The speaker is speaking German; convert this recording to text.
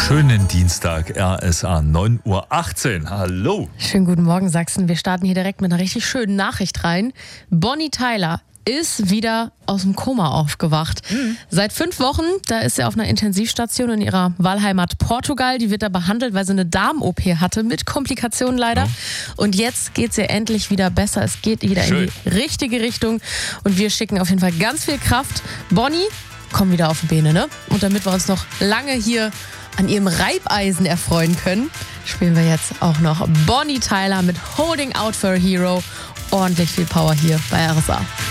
Schönen Dienstag, RSA 9:18 Uhr. Hallo. Schönen guten Morgen, Sachsen. Wir starten hier direkt mit einer richtig schönen Nachricht rein. Bonnie Tyler ist wieder aus dem Koma aufgewacht. Seit 5 Wochen, da ist sie auf einer Intensivstation in ihrer Wahlheimat Portugal. Die wird da behandelt, weil sie eine Darm-OP hatte, mit Komplikationen leider. Ja. Und jetzt geht es ihr endlich wieder besser. Es geht wieder in die richtige Richtung. Und wir schicken auf jeden Fall ganz viel Kraft. Bonnie, komm wieder auf die Beine, ne? Und damit wir uns noch lange hier an ihrem Reibeisen erfreuen können, spielen wir jetzt auch noch Bonnie Tyler mit Holding Out for a Hero. Ordentlich viel Power hier bei RSA.